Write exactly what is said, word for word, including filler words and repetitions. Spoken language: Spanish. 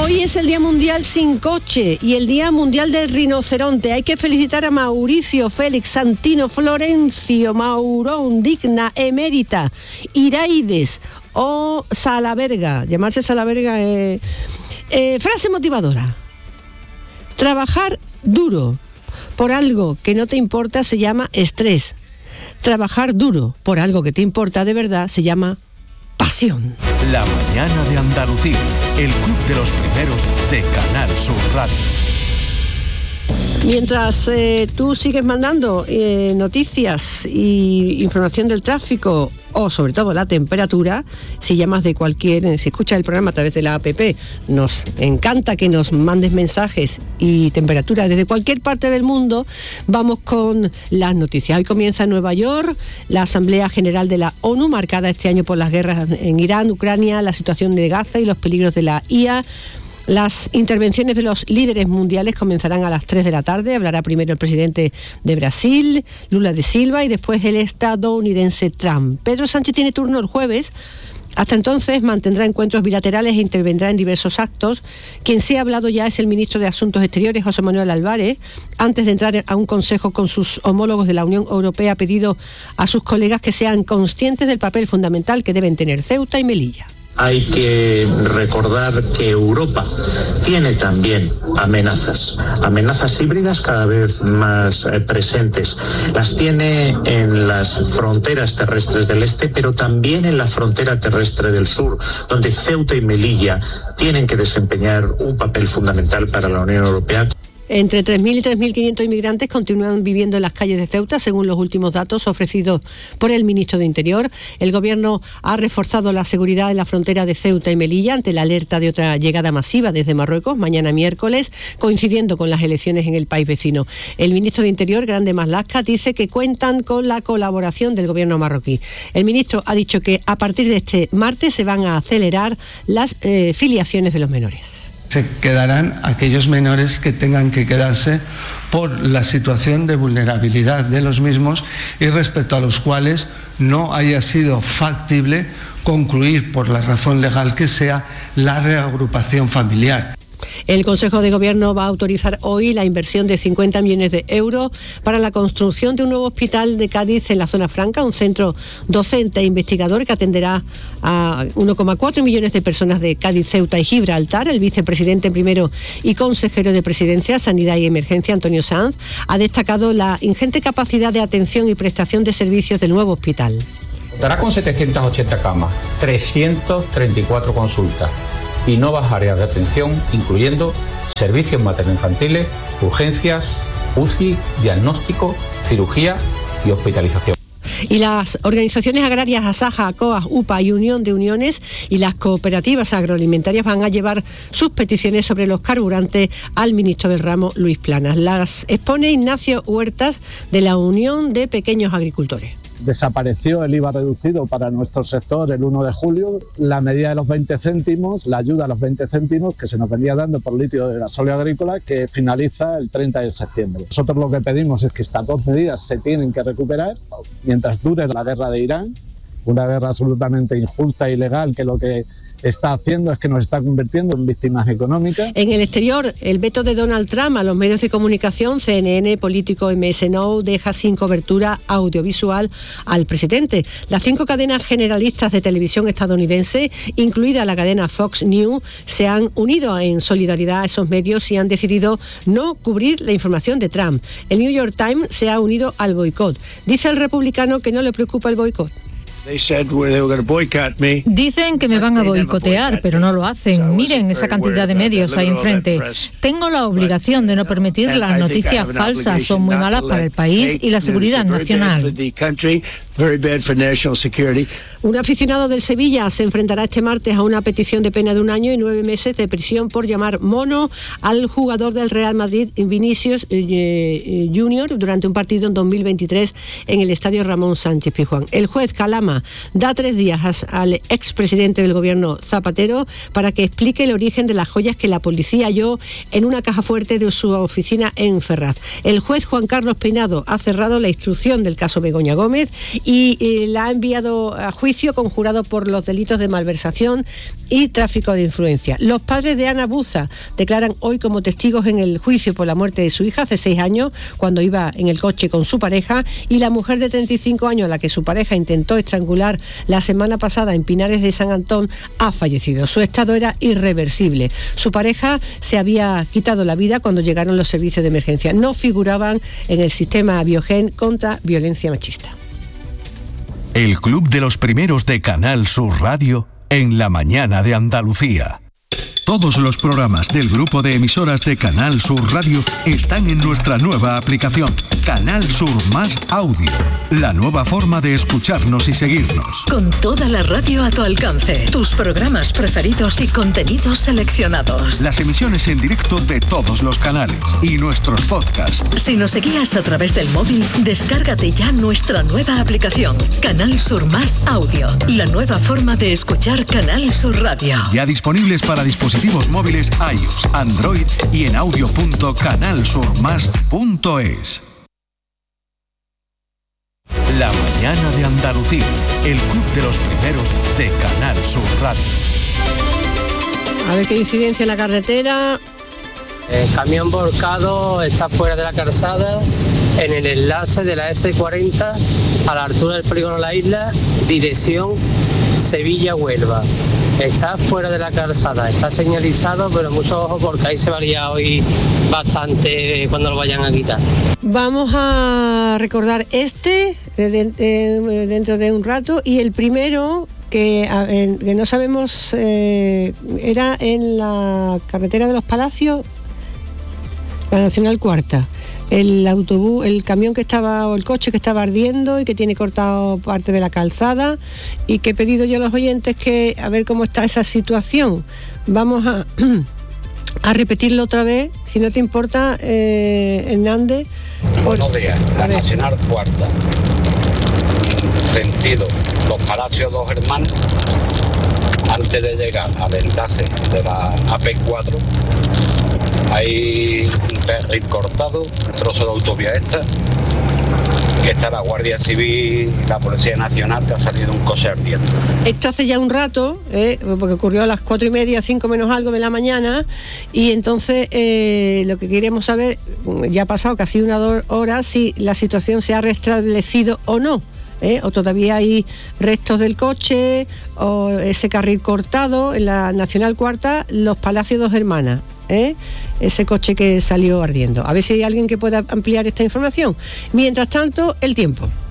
Hoy es el Día Mundial sin coche y el Día Mundial del Rinoceronte. Hay que felicitar a Mauricio, Félix, Santino, Florencio, Maurón, Digna, Emérita, Iraides o Salaverga. Llamarse Salaverga es... Eh, frase motivadora. Trabajar duro por algo que no te importa se llama estrés. Trabajar duro por algo que te importa de verdad se llama pasión. La mañana de Andalucía, el club de los primeros de Canal Sur Radio. Mientras eh, tú sigues mandando eh, noticias y información del tráfico o sobre todo la temperatura, si llamas de cualquier, si escuchas el programa a través de la app, nos encanta que nos mandes mensajes y temperatura desde cualquier parte del mundo. Vamos con las noticias. Hoy comienza en Nueva York la Asamblea General de la ONU, marcada este año por las guerras en Irán, Ucrania, la situación de Gaza y los peligros de la I A. Las intervenciones de los líderes mundiales comenzarán a las tres de la tarde. Hablará primero el presidente de Brasil, Lula da Silva, y después el estadounidense Trump. Pedro Sánchez tiene turno el jueves. Hasta entonces mantendrá encuentros bilaterales e intervendrá en diversos actos. Quien sí ha hablado ya es el ministro de Asuntos Exteriores, José Manuel Álvarez. Antes de entrar a un consejo con sus homólogos de la Unión Europea, ha pedido a sus colegas que sean conscientes del papel fundamental que deben tener Ceuta y Melilla. Hay que recordar que Europa tiene también amenazas, amenazas híbridas cada vez más eh, presentes. Las tiene en las fronteras terrestres del este, pero también en la frontera terrestre del sur, donde Ceuta y Melilla tienen que desempeñar un papel fundamental para la Unión Europea. Entre tres mil y tres mil quinientos inmigrantes continúan viviendo en las calles de Ceuta, según los últimos datos ofrecidos por el ministro de Interior. El gobierno ha reforzado la seguridad en la frontera de Ceuta y Melilla ante la alerta de otra llegada masiva desde Marruecos, mañana miércoles, coincidiendo con las elecciones en el país vecino. El ministro de Interior, Grande Marlaska, dice que cuentan con la colaboración del gobierno marroquí. El ministro ha dicho que a partir de este martes se van a acelerar las eh, filiaciones de los menores. Se quedarán aquellos menores que tengan que quedarse por la situación de vulnerabilidad de los mismos y respecto a los cuales no haya sido factible concluir, por la razón legal que sea, la reagrupación familiar. El Consejo de Gobierno va a autorizar hoy la inversión de cincuenta millones de euros para la construcción de un nuevo hospital de Cádiz en la zona franca, un centro docente e investigador que atenderá a uno coma cuatro millones de personas de Cádiz, Ceuta y Gibraltar. El vicepresidente primero y consejero de Presidencia, Sanidad y Emergencia, Antonio Sanz, ha destacado la ingente capacidad de atención y prestación de servicios del nuevo hospital. Contará con setecientas ochenta camas, trescientas treinta y cuatro consultas y nuevas áreas de atención, incluyendo servicios materno-infantiles, urgencias, U C I, diagnóstico, cirugía y hospitalización. Y las organizaciones agrarias Asaja, ACOA, UPA y Unión de Uniones y las cooperativas agroalimentarias van a llevar sus peticiones sobre los carburantes al ministro del ramo, Luis Planas. Las expone Ignacio Huertas, de la Unión de Pequeños Agricultores. Desapareció el I V A reducido para nuestro sector el uno de julio, la medida de los veinte céntimos, la ayuda a los veinte céntimos que se nos venía dando por litro de gasóleo agrícola, que finaliza el treinta de septiembre. Nosotros lo que pedimos es que estas dos medidas se tienen que recuperar mientras dure la guerra de Irán, una guerra absolutamente injusta y ilegal que lo que está haciendo es que nos está convirtiendo en víctimas económicas. En el exterior, el veto de Donald Trump a los medios de comunicación, C N N, Político, M S N O, deja sin cobertura audiovisual al presidente. Las cinco cadenas generalistas de televisión estadounidense, incluida la cadena Fox News, se han unido en solidaridad a esos medios y han decidido no cubrir la información de Trump. El New York Times se ha unido al boicot. Dice el republicano que no le preocupa el boicot. Dicen que me van a boicotear, pero no lo hacen. Miren esa cantidad de medios ahí enfrente. Tengo la obligación de no permitir las noticias falsas. Son muy malas para el país y la seguridad nacional. Un aficionado del Sevilla se enfrentará este martes a una petición de pena de un año y nueve meses de prisión por llamar mono al jugador del Real Madrid, Vinicius eh, Junior, durante un partido en dos mil veintitrés en el estadio Ramón Sánchez Pizjuán. El juez Calama Palma da tres días al expresidente del gobierno Zapatero para que explique el origen de las joyas que la policía halló en una caja fuerte de su oficina en Ferraz. El juez Juan Carlos Peinado ha cerrado la instrucción del caso Begoña Gómez y, y la ha enviado a juicio conjurado por los delitos de malversación y tráfico de influencia. Los padres de Ana Buza declaran hoy como testigos en el juicio por la muerte de su hija hace seis años, cuando iba en el coche con su pareja, y la mujer de treinta y cinco años a la que su pareja intentó estrangular la semana pasada en Pinares de San Antón ha fallecido. Su estado era irreversible. Su pareja se había quitado la vida cuando llegaron los servicios de emergencia. No figuraban en el sistema Biogen contra violencia machista. El Club de los Primeros de Canal Sur Radio en la mañana de Andalucía. Todos los programas del grupo de emisoras de Canal Sur Radio están en nuestra nueva aplicación, Canal Sur Más Audio, la nueva forma de escucharnos y seguirnos. Con toda la radio a tu alcance, tus programas preferidos y contenidos seleccionados. Las emisiones en directo de todos los canales y nuestros podcasts. Si nos seguías a través del móvil, descárgate ya nuestra nueva aplicación, Canal Sur Más Audio, la nueva forma de escuchar Canal Sur Radio. Ya disponibles para dispositivos móviles iOS, Android y en audio punto canal sur más punto es. La mañana de Andalucía, el club de los primeros de Canal Sur Radio. A ver qué incidencia en la carretera. El camión volcado está fuera de la calzada en el enlace de la ese cuarenta a la altura del polígono La Isla, dirección Sevilla-Huelva. Está fuera de la calzada, está señalizado, pero mucho ojo porque ahí se va a liar hoy bastante cuando lo vayan a quitar. Vamos a recordar este dentro de un rato, y el primero que, que no sabemos, eh, era en la carretera de los Palacios, la Nacional Cuarta. El autobús, el camión que estaba, o el coche que estaba ardiendo y que tiene cortado parte de la calzada, y que he pedido yo a los oyentes que a ver cómo está esa situación. Vamos a, a repetirlo otra vez, si no te importa, eh, Hernández. Por, Buenos días, la Nacional Cuarta, sentido Los Palacios Dos Hermanos, antes de llegar al enlace de la A P cuatro. Hay un carril cortado, un trozo de autovía esta, que está la Guardia Civil y la Policía Nacional, que ha salido un coche ardiendo. Esto hace ya un rato, eh, porque ocurrió a las cuatro y media, cinco menos algo de la mañana, y entonces eh, lo que queríamos saber, ya ha pasado casi una hora, si la situación se ha restablecido o no. ¿Eh? O todavía hay restos del coche, o ese carril cortado en la Nacional Cuarta, Los Palacios Dos Hermanas. ¿Eh? Ese coche que salió ardiendo. A ver si hay alguien que pueda ampliar esta información. Mientras tanto, el tiempo.